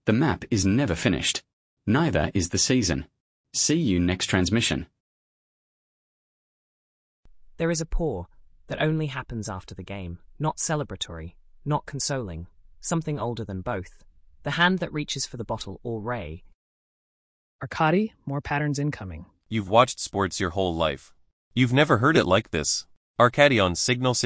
The map is never finished. Neither is the season. See you next transmission. There is a pour that only happens after the game, not celebratory, not consoling, something older than both. The hand that reaches for the bottle or ray. Arkady, more patterns incoming. You've watched sports your whole life. You've never heard it like this. Arkady on Signal